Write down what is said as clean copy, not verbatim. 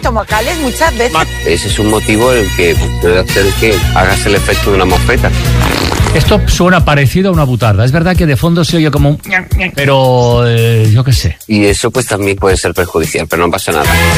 estomacales muchas veces. Ese es un motivo el que puede hacer que hagas el efecto de una mosfeta. Esto suena parecido a una butarda. Es verdad que de fondo se oye como un... Pero yo qué sé. Y eso pues también puede ser perjudicial, pero no pasa nada.